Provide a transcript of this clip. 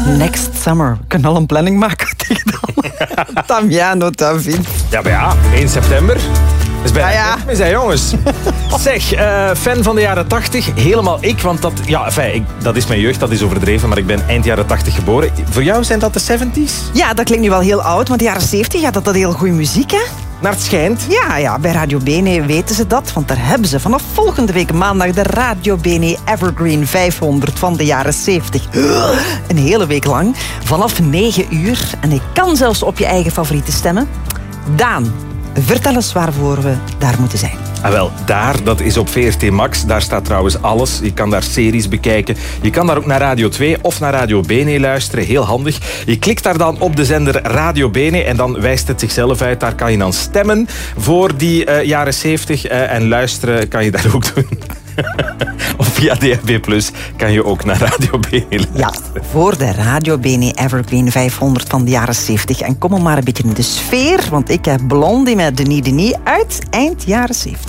Next summer. We kunnen al een planning maken tegen dan. Damiano David. Ja, maar ja, 1 september. Dat is bijna kerstmis, hè, jongens. Zeg, fan van de jaren 80, helemaal ik, want dat is mijn jeugd, dat is overdreven, maar ik ben eind jaren 80 geboren. Voor jou zijn dat de 70's? Ja, dat klinkt nu wel heel oud, maar de jaren 70, ja, dat heel goede muziek, hè? Naar het schijnt. Ja, bij Radio Bene weten ze dat, want daar hebben ze vanaf volgende week maandag de Radio Bene Evergreen 500 van de jaren 70. Een hele week lang, vanaf 9 uur. En je kan zelfs op je eigen favorieten stemmen. Daan, vertel eens waarvoor we daar moeten zijn. Wel, dat is op VRT Max. Daar staat trouwens alles. Je kan daar series bekijken. Je kan daar ook naar Radio 2 of naar Radio Bene luisteren. Heel handig. Je klikt daar dan op de zender Radio Bene en dan wijst het zichzelf uit. Daar kan je dan stemmen voor die jaren 70. En luisteren kan je daar ook doen. Of via DHB+ kan je ook naar Radio Bene luisteren. Ja, voor de Radio Bene Evergreen 500 van de jaren 70. En kom maar een beetje in de sfeer, want ik heb Blondie met Denis uit eind jaren 70.